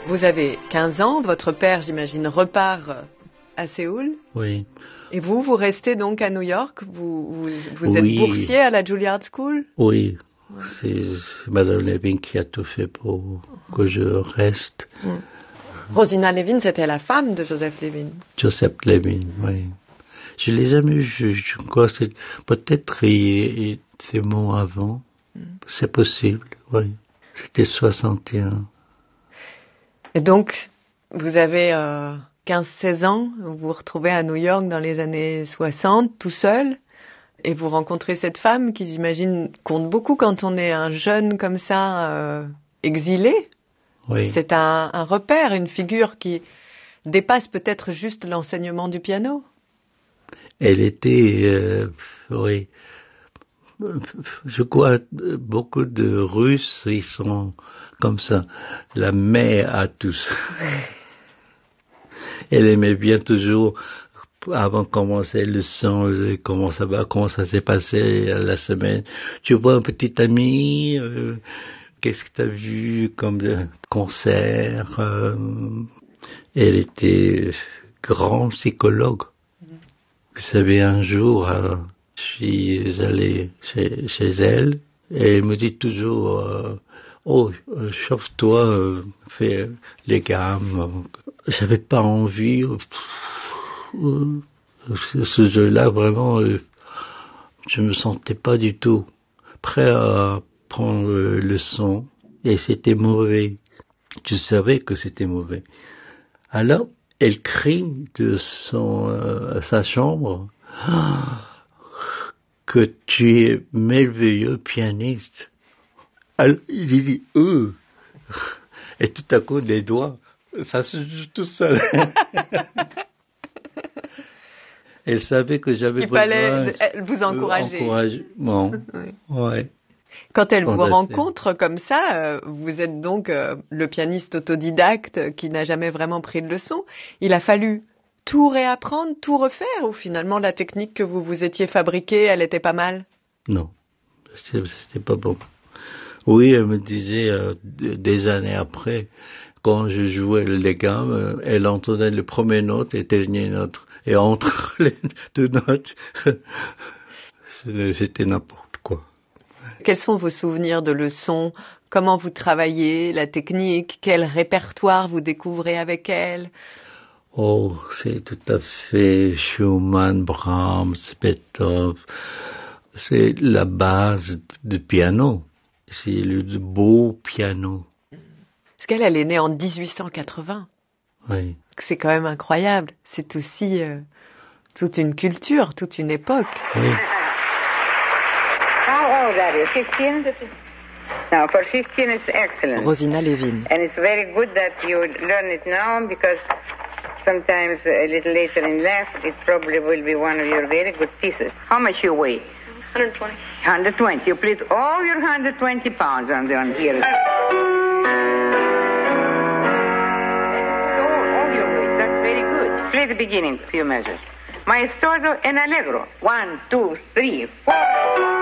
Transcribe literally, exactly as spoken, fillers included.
Vous avez quinze ans, votre père, j'imagine, repart à Séoul. Oui. Et vous, vous restez donc à New York. Vous, vous, vous êtes Oui. boursier à la Juilliard School. Oui. C'est Madame Levin qui a tout fait pour que je reste. Mm. Rosina Levin, c'était la femme de Joseph Levin. Joseph Levin, oui. Je l'ai jamais vu. Je, je crois que c'est, peut-être il était mort avant. Mm. C'est possible, oui. C'était soixante et un. Et donc, vous avez euh, quinze seize ans, vous vous retrouvez à New York dans les années soixante, tout seul, et vous rencontrez cette femme qui, j'imagine, compte beaucoup quand on est un jeune comme ça, euh, exilé. Oui. C'est un, un repère, une figure qui dépasse peut-être juste l'enseignement du piano. Elle était, euh, oui, je crois, beaucoup de Russes, ils sont comme ça, la mère à tous. Elle aimait bien toujours, avant de commencer le son, comment ça va, comment ça s'est passé la semaine. Tu vois un petit ami, euh, qu'est-ce que tu as vu comme concert? euh, Elle était grande psychologue. Vous savez, un jour, euh, je suis allé chez, chez elle et elle me dit toujours euh, oh, euh, chauffe-toi, euh, fais les gammes. J'avais pas envie. Euh, ce jeu-là, vraiment, euh, je me sentais pas du tout prêt à prendre euh, le son et c'était mauvais. Je savais que c'était mauvais. Alors, elle crie de son euh, sa chambre ah, que tu es merveilleux pianiste. Alors, il dit euh. Et tout à coup, les doigts, ça se joue tout seul. Elle savait que j'avais Il besoin fallait vous encourager. Encouragement. Oui. Ouais. Quand elle vous Fondation. rencontre comme ça, euh, vous êtes donc euh, le pianiste autodidacte qui n'a jamais vraiment pris de leçon. Il a fallu tout réapprendre, tout refaire, ou finalement la technique que vous vous étiez fabriquée, elle était pas mal? Non, c'était pas bon. Oui, elle me disait euh, des années après, quand je jouais les gammes, elle entendait les premières notes et les dernières notes. Et entre les deux notes, c'était n'importe quoi. Quels sont vos souvenirs de leçons? Comment vous travaillez la technique? Quel répertoire vous découvrez avec elle? Oh, c'est tout à fait Schumann, Brahms, Beethoven. C'est la base du piano. C'est le beau piano. Parce qu'elle, elle est née en dix-huit cent quatre-vingts. Oui. C'est quand même incroyable. C'est aussi euh, toute une culture, toute une époque. Oui. How old are you? fifteen? Now, for fifteen, it's excellent. Rosina Levin. And it's very good that you learn it now because sometimes a little later in life, it probably will be one of your very good pieces. How much you weigh? one hundred twenty. one hundred twenty. You put all your one hundred twenty pounds on, the, on here. all, all your weight. That's very good. Play the beginning, few measures. Maestoso en allegro. One, two, three, four.